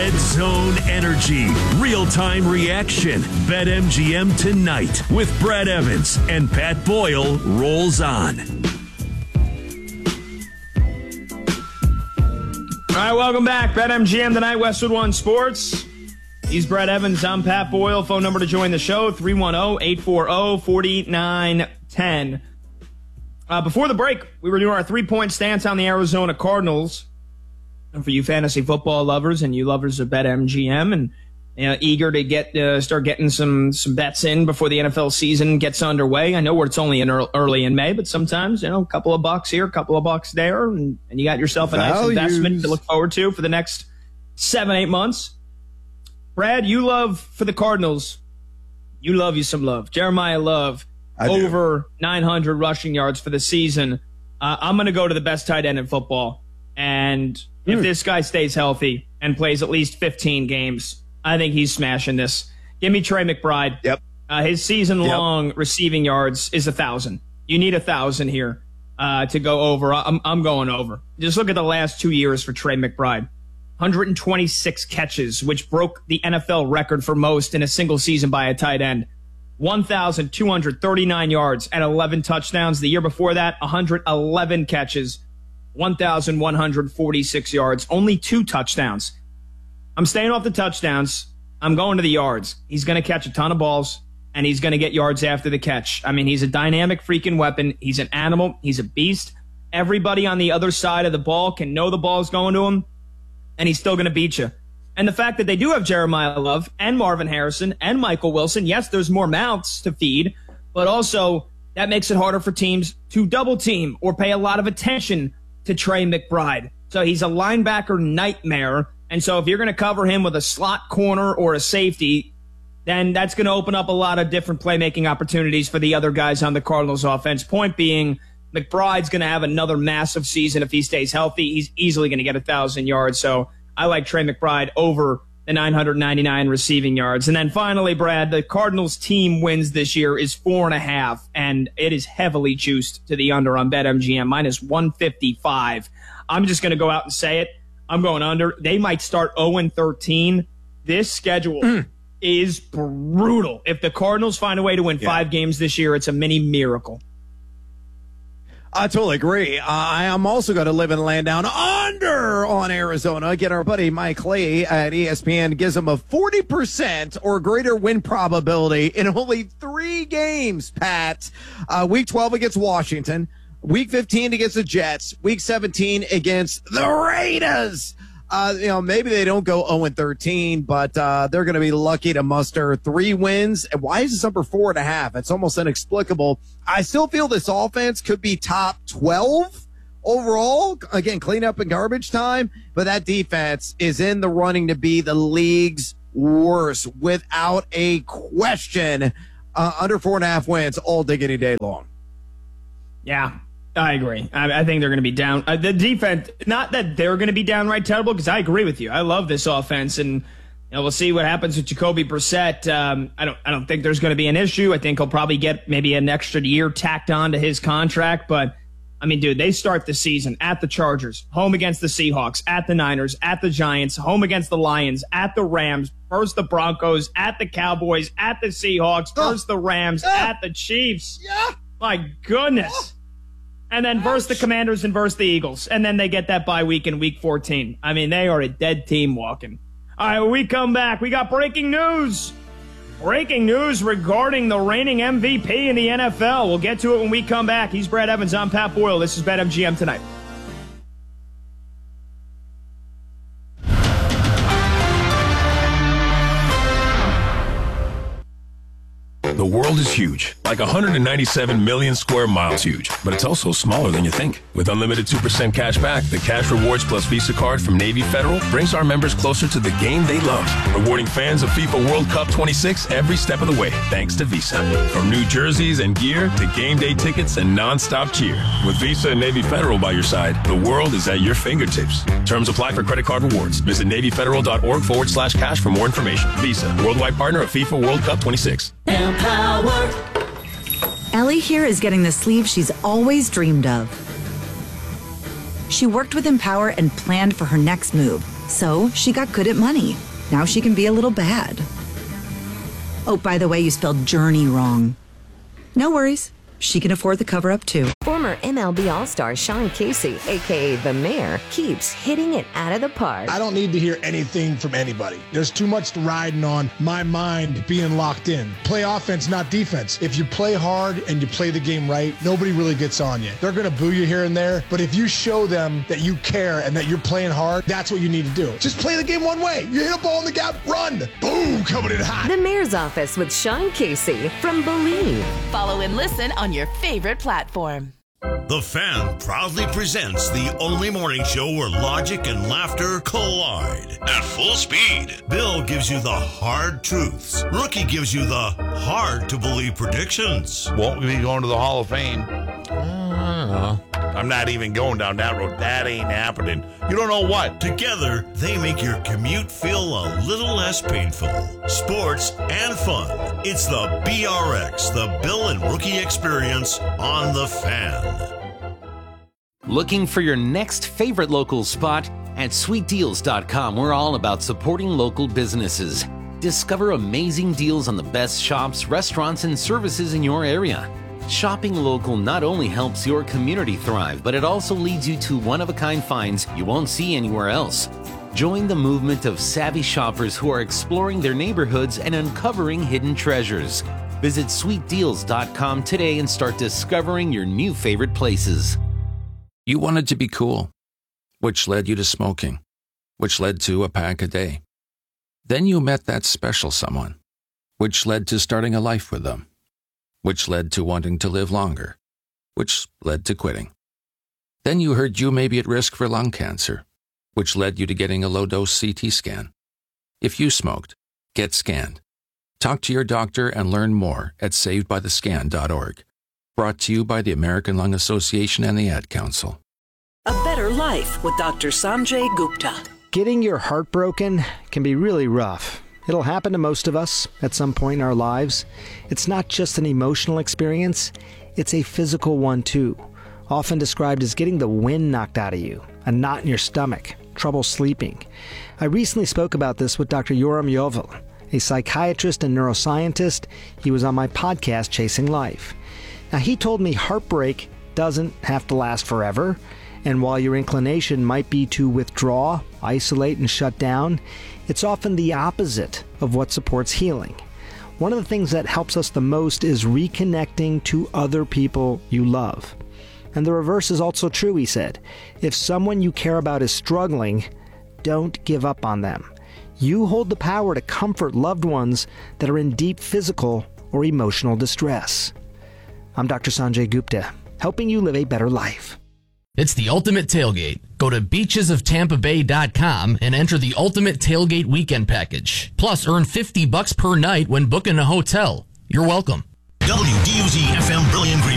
Red Zone Energy. Real-time reaction. BetMGM tonight with Brad Evans and Pat Boyle rolls on. All right, welcome back. BetMGM tonight, Westwood One Sports. He's Brad Evans. I'm Pat Boyle. Phone number to join the show, 310-840-4910. Before the break, we were doing our three-point stance on the Arizona Cardinals. And for you fantasy football lovers and you lovers of BetMGM and eager to start getting some bets in before the NFL season gets underway. I know where it's only early in May, but sometimes, a couple of bucks here, a couple of bucks there, and you got yourself a nice investment to look forward to for the next 7-8 months. Brad, you love for the Cardinals, you love you some Love. Jeremiah Love, over 900 rushing yards for the season. I'm going to go to the best tight end in football. And if this guy stays healthy and plays at least 15 games, I think he's smashing this. Give me Trey McBride. Yep. His season-long receiving yards is 1,000. You need 1,000 here to go over. I'm going over. Just look at the last 2 years for Trey McBride. 126 catches, which broke the NFL record for most in a single season by a tight end. 1,239 yards and 11 touchdowns. The year before that, 111 catches, 1,146 yards, only 2 touchdowns. I'm staying off the touchdowns. I'm going to the yards. He's going to catch a ton of balls, and he's going to get yards after the catch. I mean, he's a dynamic freaking weapon. He's an animal. He's a beast. Everybody on the other side of the ball can know the ball's going to him, and he's still going to beat you. And the fact that they do have Jeremiah Love and Marvin Harrison and Michael Wilson, yes, there's more mouths to feed, but also that makes it harder for teams to double team or pay a lot of attention to Trey McBride. So he's a linebacker nightmare. And so if you're going to cover him with a slot corner or a safety, then that's going to open up a lot of different playmaking opportunities for the other guys on the Cardinals offense. Point being, McBride's going to have another massive season if he stays healthy. He's easily going to get 1,000 yards. So I like Trey McBride over the 999 receiving yards. And then finally, Brad, the Cardinals team wins this year is 4.5, and it is heavily juiced to the under on BetMGM, minus 155. I'm just going to go out and say it. I'm going under. They might start 0-13. This schedule is brutal. If the Cardinals find a way to win 5 games this year, it's a mini miracle. I totally agree. I am also going to live and land down under on Arizona. Again, our buddy Mike Lee at ESPN gives them a 40% or greater win probability in only 3 games, Pat. Week 12 against Washington. Week 15 against the Jets. Week 17 against the Raiders. Maybe they don't go 0-13, but they're going to be lucky to muster 3 wins. And why is this number 4.5? It's almost inexplicable. I still feel this offense could be top 12 overall. Again, cleanup and garbage time, but that defense is in the running to be the league's worst without a question. Under 4.5 wins all diggity day long. Yeah. I agree. I think they're going to be down. The defense, not that they're going to be downright terrible, because I agree with you. I love this offense, and we'll see what happens with Jacoby Brissett. I don't think there's going to be an issue. I think he'll probably get maybe an extra year tacked on to his contract. But, I mean, dude, they start the season at the Chargers, home against the Seahawks, at the Niners, at the Giants, home against the Lions, at the Rams, versus the Broncos, at the Cowboys, at the Seahawks, versus the Rams, at the Chiefs. Yeah. My goodness. And then versus the Commanders and versus the Eagles. And then they get that bye week in week 14. I mean, they are a dead team walking. All right, when we come back, we got breaking news. Breaking news regarding the reigning MVP in the NFL. We'll get to it when we come back. He's Brad Evans. I'm Pat Boyle. This is BetMGM Tonight. The world is huge, like 197 million square miles huge, but it's also smaller than you think. With unlimited 2% cash back, the Cash Rewards Plus Visa card from Navy Federal brings our members closer to the game they love, rewarding fans of FIFA World Cup 26 every step of the way, thanks to Visa. From new jerseys and gear to game day tickets and non-stop cheer. With Visa and Navy Federal by your side, the world is at your fingertips. Terms apply for credit card rewards. Visit NavyFederal.org/cash for more information. Visa, worldwide partner of FIFA World Cup 26. Ellie here is getting the sleeve she's always dreamed of. She worked with Empower and planned for her next move, So she got good at money. Now she can be a little bad. Oh, by the way, you spelled journey wrong. No worries. She can afford the cover-up, too. Former MLB All-Star Sean Casey, a.k.a. The Mayor, keeps hitting it out of the park. I don't need to hear anything from anybody. There's too much riding on my mind being locked in. Play offense, not defense. If you play hard and you play the game right, nobody really gets on you. They're going to boo you here and there, but if you show them that you care and that you're playing hard, that's what you need to do. Just play the game one way. You hit a ball in the gap, run. Boom, coming in hot. The Mayor's Office with Sean Casey from Believe. Follow and listen on your favorite platform. The Fan proudly presents the only morning show where logic and laughter collide at full speed. Bill gives you the hard truths. Rookie gives you the hard-to-believe predictions. Won't we be going to the Hall of Fame? I'm not even going down that road. That ain't happening. You don't know what. Together, they make your commute feel a little less painful. Sports and fun. It's the BRX, the Bill and Rookie experience on The Fan. Looking for your next favorite local spot? At sweetdeals.com, we're all about supporting local businesses. Discover amazing deals on the best shops, restaurants, and services in your area. Shopping local not only helps your community thrive, but it also leads you to one-of-a-kind finds you won't see anywhere else. Join the movement of savvy shoppers who are exploring their neighborhoods and uncovering hidden treasures. Visit sweetdeals.com today and start discovering your new favorite places. You wanted to be cool, which led you to smoking, which led to a pack a day. Then you met that special someone, which led to starting a life with them, which led to wanting to live longer, which led to quitting. Then you heard you may be at risk for lung cancer, which led you to getting a low-dose CT scan. If you smoked, get scanned. Talk to your doctor and learn more at savedbythescan.org. Brought to you by the American Lung Association and the Ad Council. A better life with Dr. Sanjay Gupta. Getting your heart broken can be really rough. It'll happen to most of us at some point in our lives. It's not just an emotional experience, it's a physical one too. Often described as getting the wind knocked out of you, a knot in your stomach, trouble sleeping. I recently spoke about this with Dr. Yoram Yovel, a psychiatrist and neuroscientist. He was on my podcast, Chasing Life. Now, he told me heartbreak doesn't have to last forever, and while your inclination might be to withdraw, isolate, and shut down, it's often the opposite of what supports healing. One of the things that helps us the most is reconnecting to other people you love. And the reverse is also true, he said. If someone you care about is struggling, don't give up on them. You hold the power to comfort loved ones that are in deep physical or emotional distress. I'm Dr. Sanjay Gupta, helping you live a better life. It's the Ultimate Tailgate. Go to beachesoftampabay.com and enter the Ultimate Tailgate Weekend Package. Plus, earn $50 per night when booking a hotel. You're welcome. WDUZ